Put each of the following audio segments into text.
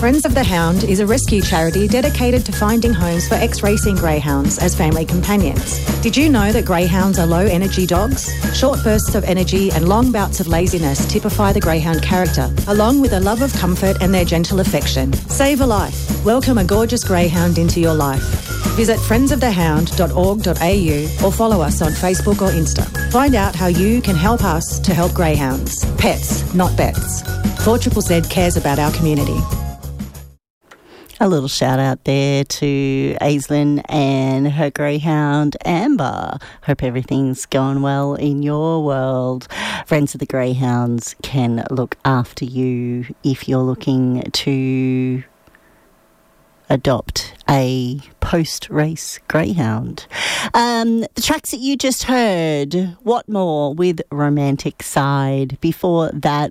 Friends of the Hound is a rescue charity dedicated to finding homes for ex-racing greyhounds as family companions. Did you know that greyhounds are low-energy dogs? Short bursts of energy and long bouts of laziness typify the greyhound character, along with a love of comfort and their gentle affection. Save a life. Welcome a gorgeous greyhound into your life. Visit friendsofthehound.org.au or follow us on Facebook or Insta. Find out how you can help us to help greyhounds. Pets, not bets. 4ZZZ cares about our community. A little shout out there to Aislinn and her greyhound Amber. Hope everything's going well in your world. Friends of the Greyhounds can look after you if you're looking to adopt a post-race greyhound. The tracks that you just heard, What More with Romantic Side. Before that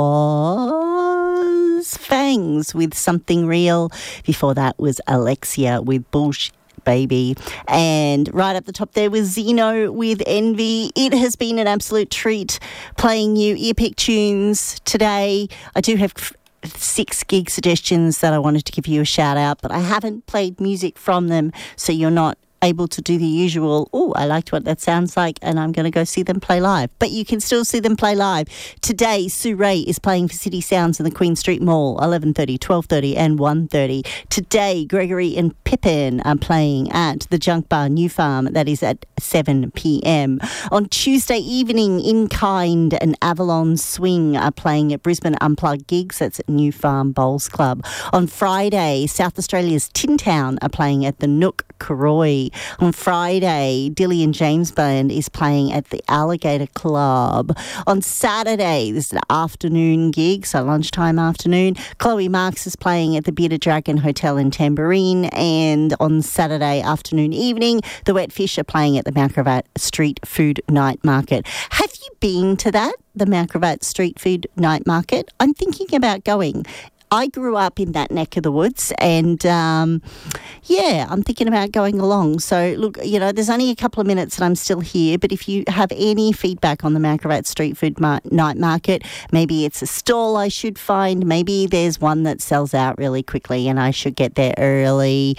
was Fangs with Something Real. Before that was Alexia with Bullshit Baby. And right up the top there was Zeno with Envy. It has been an absolute treat playing you earpick tunes today. I do have 6 gig suggestions that I wanted to give you a shout out, but I haven't played music from them, so you're not able to do the usual, oh, I liked what that sounds like, and I'm going to go see them play live. But you can still see them play live. Today, Sue Ray is playing for City Sounds in the Queen Street Mall, 11:30, 12:30 and 1:30. Today, Gregory and Pippin are playing at the Junk Bar New Farm. That is at 7 p.m. On Tuesday evening, In Kind and Avalon Swing are playing at Brisbane Unplugged Gigs. That's at New Farm Bowls Club. On Friday, South Australia's Tin Town are playing at the Nook Karoi. On Friday, Dilly and James Band is playing at the Alligator Club. On Saturday, this is an afternoon gig, so lunchtime afternoon. Chloe Marks is playing at the Bearded Dragon Hotel in Tamborine. And on Saturday afternoon evening, the Wet Fish are playing at the Mount Gravatt Street Food Night Market. Have you been to that, the Mount Gravatt Street Food Night Market? I'm thinking about going. I grew up in that neck of the woods and, I'm thinking about going along. So, look, there's only a couple of minutes and I'm still here, but if you have any feedback on the Mount Gravatt Street Food Night Market, maybe it's a stall I should find, maybe there's one that sells out really quickly and I should get there early.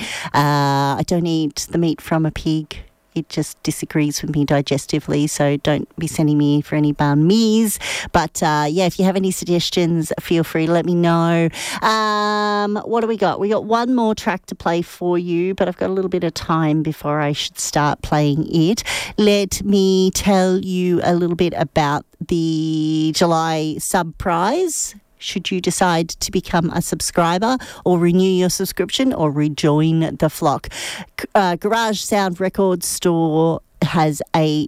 I don't eat the meat from a pig. It just disagrees with me digestively, so don't be sending me for any banh mi's. But, if you have any suggestions, feel free to let me know. What do we got? We got one more track to play for you, but I've got a little bit of time before I should start playing it. Let me tell you a little bit about the July sub prize. Should you decide to become a subscriber or renew your subscription or rejoin the flock. Garage Sound Record Store has a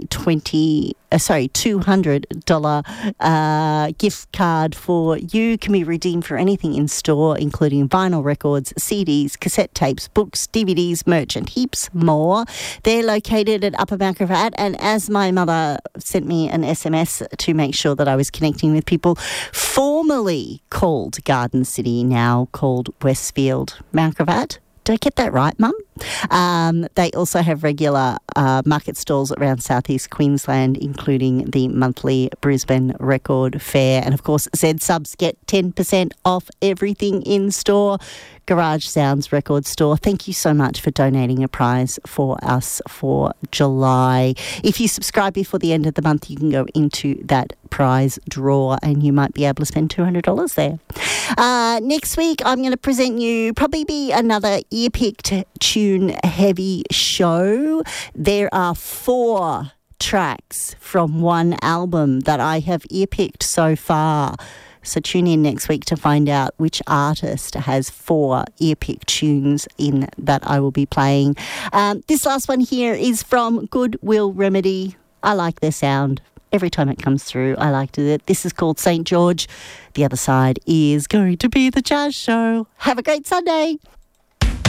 $200 gift card for you. Can be redeemed for anything in store, including vinyl records, CDs, cassette tapes, books, DVDs, merch, and heaps more. They're located at Upper Mount Gravatt, and as my mother sent me an SMS to make sure that I was connecting with people, formerly called Garden City, now called Westfield Mount Gravatt. Did I get that right, Mum? They also have regular market stalls around southeast Queensland, including the monthly Brisbane Record Fair. And, of course, Z Subs get 10% off everything in store. Garage Sounds Record Store. Thank you so much for donating a prize for us for July. If you subscribe before the end of the month, you can go into that prize draw and you might be able to spend $200 there. Next week, I'm going to present you probably be another ear-picked tune heavy show. There are 4 tracks from one album that I have ear-picked so far. So tune in next week to find out which artist has 4 ear-pick tunes in that I will be playing. This last one here is from Goodwill Remedy. I like their sound. Every time it comes through, I liked it. This is called St. George. The other side is going to be The Jazz Show. Have a great Sunday.